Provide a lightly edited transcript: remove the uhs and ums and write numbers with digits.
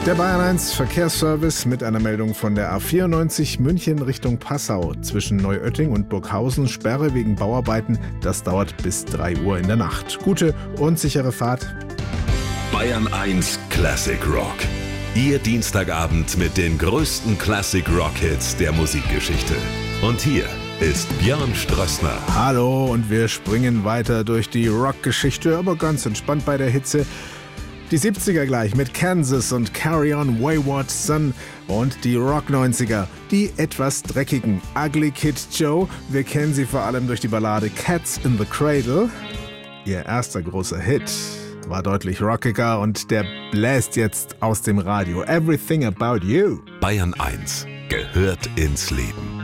Der Bayern 1 Verkehrsservice mit einer Meldung von der A94 München Richtung Passau. Zwischen Neuötting und Burghausen Sperre wegen Bauarbeiten. Das dauert bis 3 Uhr in der Nacht. Gute und sichere Fahrt. Bayern 1 Classic Rock. Ihr Dienstagabend mit den größten Classic Rock Hits der Musikgeschichte. Und hier ist Björn Strössner. Hallo, und wir springen weiter durch die Rockgeschichte, aber ganz entspannt bei der Hitze. Die 70er gleich mit Kansas und Carry On Wayward Son und die Rock-90er, die etwas dreckigen Ugly Kid Joe. Wir kennen sie vor allem durch die Ballade Cats in the Cradle. Ihr erster großer Hit war deutlich rockiger und der bläst jetzt aus dem Radio. Everything About You. Bayern 1 gehört ins Leben.